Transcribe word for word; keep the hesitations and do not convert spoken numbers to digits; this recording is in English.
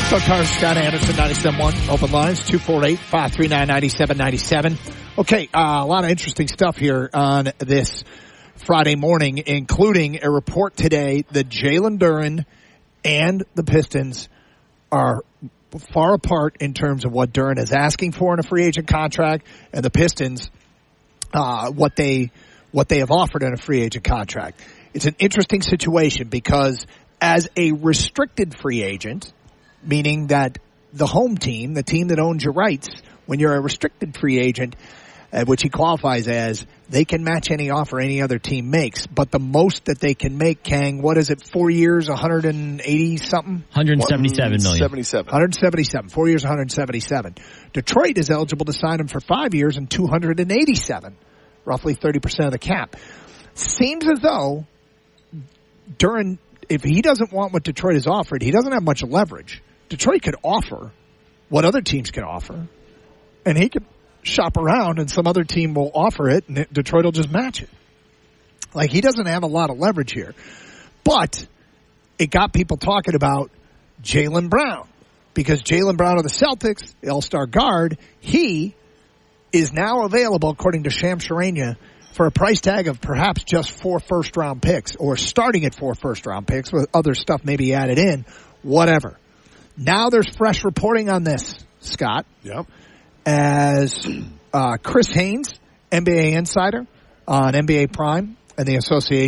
So Cars, Scott Anderson, ninety-seven point one. Open lines, two four eight, five three nine, nine seven nine seven. Okay, uh, a lot of interesting stuff here on this Friday morning, including a report today that Jalen Duren and the Pistons are far apart in terms of what Duren is asking for in a free agent contract, and the Pistons, uh, what they, what they have offered in a free agent contract. It's an interesting situation because as a restricted free agent, meaning that the home team, the team that owns your rights, when you're a restricted free agent, uh, which he qualifies as, they can match any offer any other team makes. But the most that they can make, Kang, what is it, four years, one hundred eighty something? one hundred seventy-seven million. seventy-seven. one hundred seventy-seven. Four years, one hundred seventy-seven. Detroit is eligible to sign him for five years and two hundred eighty-seven, roughly thirty percent of the cap. Seems as though Duren, if he doesn't want what Detroit has offered, he doesn't have much leverage. Detroit could offer what other teams can offer, and he could shop around and some other team will offer it, and Detroit will just match it. Like, he doesn't have a lot of leverage here. But it got people talking about Jaylen Brown, because Jaylen Brown of the Celtics, the all-star guard, he is now available, according to Shams Charania, for a price tag of perhaps just four first-round picks, or starting at four first-round picks with other stuff maybe added in, whatever. Now there's fresh reporting on this, Scott. Yep. As uh, Chris Haynes, N B A insider on N B A Prime and the association